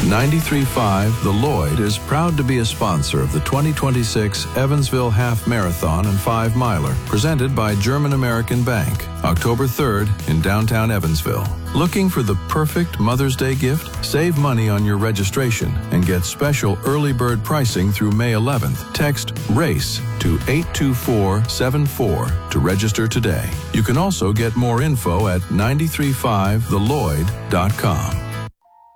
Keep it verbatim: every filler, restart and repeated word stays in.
ninety-three point five The Lloyd is proud to be a sponsor of the twenty twenty-six Evansville Half Marathon and Five Miler, presented by German American Bank, October third in downtown Evansville. Looking for the perfect Mother's Day gift? Save money on your registration and get special early bird pricing through May eleventh. Text RACE to eight two four seven four to register today. You can also get more info at nine three five the lloyd dot com.